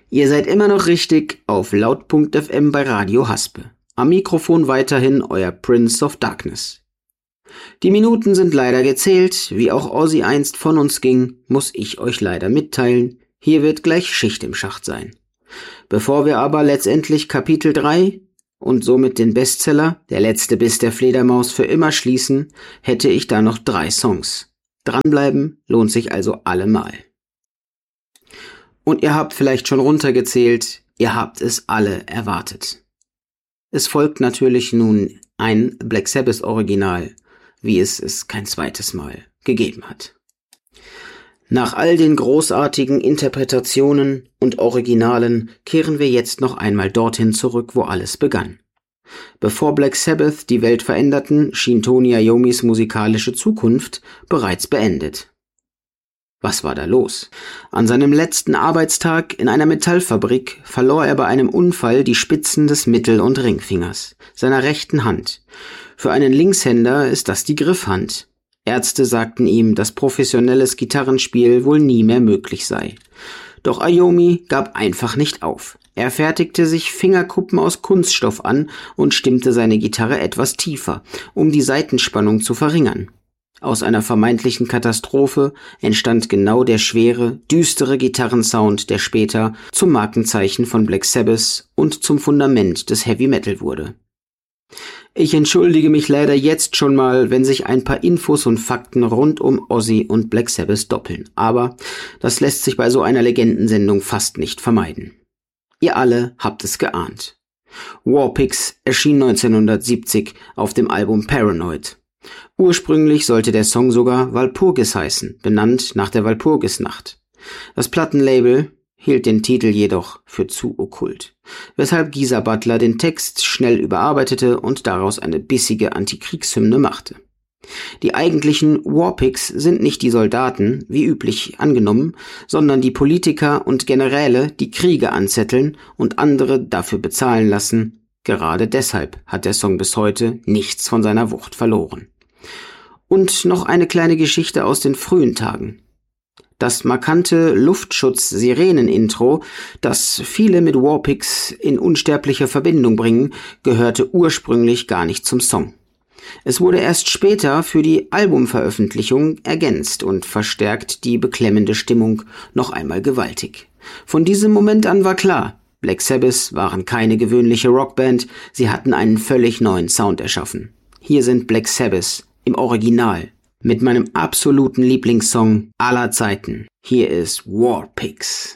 Ihr seid immer noch richtig auf Laut.fm bei Radio Haspe. Am Mikrofon weiterhin euer Prince of Darkness. Die Minuten sind leider gezählt, wie auch Ozzy einst von uns ging, muss ich euch leider mitteilen, hier wird gleich Schicht im Schacht sein. Bevor wir aber letztendlich Kapitel 3 und somit den Bestseller Der letzte Biss der Fledermaus für immer schließen, hätte ich da noch 3 Songs. Dranbleiben lohnt sich also allemal. Und ihr habt vielleicht schon runtergezählt, ihr habt es alle erwartet. Es folgt natürlich nun ein Black Sabbath Original, wie es kein zweites Mal gegeben hat. Nach all den großartigen Interpretationen und Originalen kehren wir jetzt noch einmal dorthin zurück, wo alles begann. Bevor Black Sabbath die Welt veränderten, schien Tony Iommis musikalische Zukunft bereits beendet. Was war da los? An seinem letzten Arbeitstag in einer Metallfabrik verlor er bei einem Unfall die Spitzen des Mittel- und Ringfingers, seiner rechten Hand. Für einen Linkshänder ist das die Griffhand. Ärzte sagten ihm, dass professionelles Gitarrenspiel wohl nie mehr möglich sei. Doch Iommi gab einfach nicht auf. Er fertigte sich Fingerkuppen aus Kunststoff an und stimmte seine Gitarre etwas tiefer, um die Saitenspannung zu verringern. Aus einer vermeintlichen Katastrophe entstand genau der schwere, düstere Gitarrensound, der später zum Markenzeichen von Black Sabbath und zum Fundament des Heavy Metal wurde. Ich entschuldige mich leider jetzt schon mal, wenn sich ein paar Infos und Fakten rund um Ozzy und Black Sabbath doppeln, aber das lässt sich bei so einer Legendensendung fast nicht vermeiden. Ihr alle habt es geahnt. Warpigs erschien 1970 auf dem Album Paranoid. Ursprünglich sollte der Song sogar Walpurgis heißen, benannt nach der Walpurgisnacht. Das Plattenlabel hielt den Titel jedoch für zu okkult, weshalb Geezer Butler den Text schnell überarbeitete und daraus eine bissige Antikriegshymne machte. Die eigentlichen Warpigs sind nicht die Soldaten, wie üblich angenommen, sondern die Politiker und Generäle, die Kriege anzetteln und andere dafür bezahlen lassen. Gerade deshalb hat der Song bis heute nichts von seiner Wucht verloren. Und noch eine kleine Geschichte aus den frühen Tagen. Das markante Luftschutz-Sirenen-Intro, das viele mit Warpigs in unsterbliche Verbindung bringen, gehörte ursprünglich gar nicht zum Song. Es wurde erst später für die Albumveröffentlichung ergänzt und verstärkt die beklemmende Stimmung noch einmal gewaltig. Von diesem Moment an war klar, Black Sabbath waren keine gewöhnliche Rockband, sie hatten einen völlig neuen Sound erschaffen. Hier sind Black Sabbath im Original mit meinem absoluten Lieblingssong aller Zeiten. Hier ist Warpigs.